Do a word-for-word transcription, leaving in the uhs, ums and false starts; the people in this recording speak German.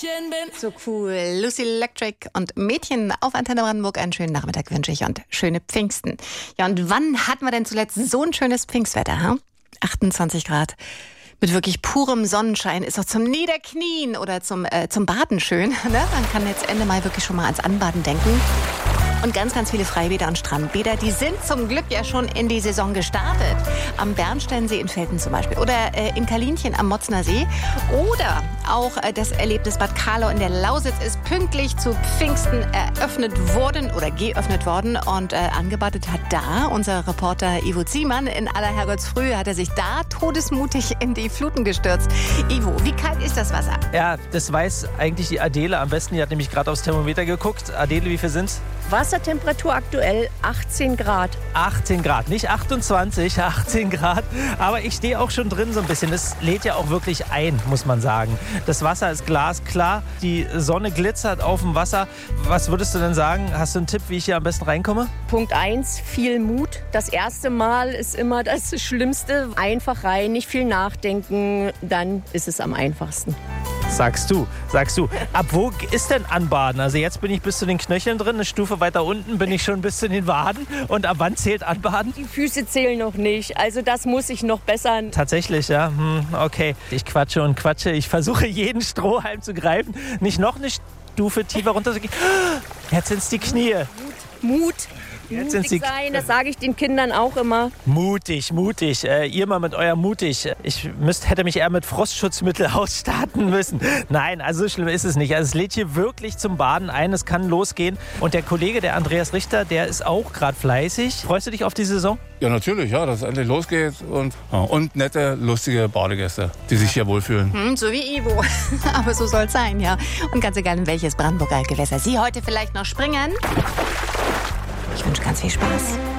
Mädchen bin. So cool. Lucy Electric und Mädchen auf Antenne Brandenburg. Einen schönen Nachmittag wünsche ich und schöne Pfingsten. Ja, und wann hatten wir denn zuletzt so ein schönes Pfingstwetter? Hm? achtundzwanzig Grad. Mit wirklich purem Sonnenschein ist auch zum Niederknien oder zum, äh, zum Baden schön. Ne? Man kann jetzt Ende Mai wirklich schon mal ans Anbaden denken. Und ganz, ganz viele Freibäder und Strandbäder, die sind zum Glück ja schon in die Saison gestartet. Am Bernsteinsee in Velten zum Beispiel oder äh, in Kalinchen am Motzner See. Oder auch äh, das Erlebnis Bad Karlau in der Lausitz ist pünktlich zu Pfingsten eröffnet worden oder geöffnet worden. Und äh, angebadet hat da unser Reporter Ivo Ziemann. In aller Herrgottsfrühe hat er sich da todesmutig in die Fluten gestürzt. Ivo, wie kalt ist das Wasser? Ja, das weiß eigentlich die Adele am besten. Die hat nämlich gerade aufs Thermometer geguckt. Adele, wie viel sind's? Wassertemperatur aktuell achtzehn Grad. achtzehn Grad, nicht achtundzwanzig, achtzehn Grad. Aber ich stehe auch schon drin so ein bisschen. Es lädt ja auch wirklich ein, muss man sagen. Das Wasser ist glasklar, die Sonne glitzert auf dem Wasser. Was würdest du denn sagen? Hast du einen Tipp, wie ich hier am besten reinkomme? Punkt eins, viel Mut. Das erste Mal ist immer das Schlimmste. Einfach rein, nicht viel nachdenken, dann ist es am einfachsten. Sagst du, sagst du. Ab wo ist denn Anbaden? Also jetzt bin ich bis zu den Knöcheln drin, eine Stufe weiter unten bin ich schon bis zu den Waden. Und ab wann zählt Anbaden? Die Füße zählen noch nicht, also das muss ich noch bessern. Tatsächlich, ja, hm, okay. Ich quatsche und quatsche, ich versuche jeden Strohhalm zu greifen, nicht noch eine Stufe tiefer runter zu gehen. Jetzt sind es die Knie. Mut, Mut. Jetzt sind mutig sie sein, das sage ich den Kindern auch immer. Mutig, mutig. Äh, ihr mal mit euer mutig. Ich müsst, hätte mich eher mit Frostschutzmittel ausstatten müssen. Nein, also so schlimm ist es nicht. Also es lädt hier wirklich zum Baden ein. Es kann losgehen. Und der Kollege, der Andreas Richter, der ist auch gerade fleißig. Freust du dich auf die Saison? Ja, natürlich, ja, dass es endlich losgeht. Und, ja, und nette, lustige Badegäste, die sich hier wohlfühlen. Hm, so wie Ivo. Aber so soll es sein, ja. Und ganz egal, in welches Brandenburger Gewässer Sie heute vielleicht noch springen. Ich wünsche ganz viel Spaß.